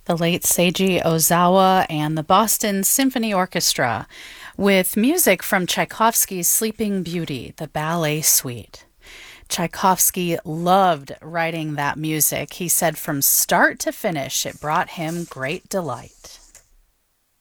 The late Seiji Ozawa and the Boston Symphony Orchestra, with music from Tchaikovsky's Sleeping Beauty, the ballet suite. Tchaikovsky loved writing that music. He said from start to finish, it brought him great delight.